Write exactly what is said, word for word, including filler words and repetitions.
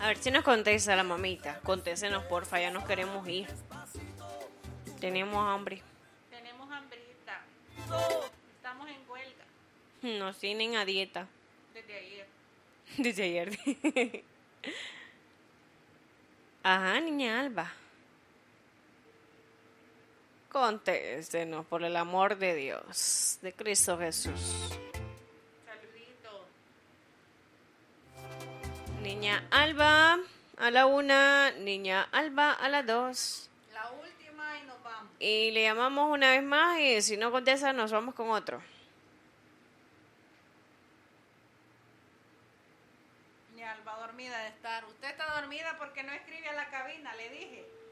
A ver si nos contesta la mamita. Contéstenos, porfa, ya nos queremos ir. Tenemos hambre. Tenemos hambrita. Estamos en huelga Nos tienen a dieta. desde ayer. Desde ayer. Ajá, niña Alba. Contéstenos, por el amor de Dios, de Cristo Jesús. Saluditos. Niña Alba, a la una. Niña Alba, a las dos. La última y nos vamos. Y le llamamos una vez más y si no contesta nos vamos con otro. Mi Alba dormida de estar. Usted está dormida porque no escribe a la cabina, le dije.